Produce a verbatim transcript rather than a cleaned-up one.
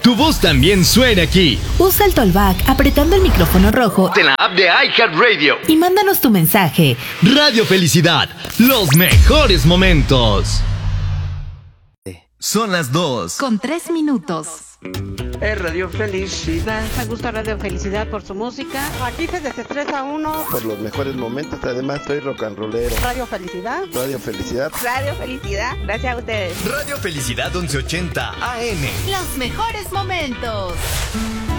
Tu voz también suena aquí. Usa el Tollback apretando el micrófono rojo En la app de iHeartRadio. y mándanos tu mensaje. Radio Felicidad, los mejores momentos. Son las dos. Con tres minutos. Es Radio Felicidad. Me gusta Radio Felicidad por su música. Aquí se desestresa uno. Por los mejores momentos, además soy rock and rollero. Radio Felicidad. Radio Felicidad. Radio Felicidad, gracias a ustedes. Radio Felicidad once ochenta A M. Los mejores momentos.